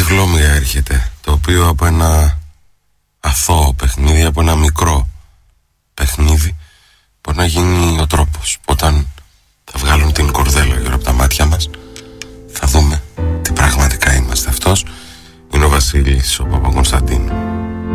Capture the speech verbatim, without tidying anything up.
Γλόμια έρχεται, το οποίο από ένα αθώο παιχνίδι, από ένα μικρό παιχνίδι, μπορεί να γίνει ο τρόπος. Όταν θα βγάλουν την κορδέλα γύρω από τα μάτια μας, θα δούμε τι πραγματικά είμαστε. Αυτός είναι ο Βασίλης ο Παπακωνσταντίνου.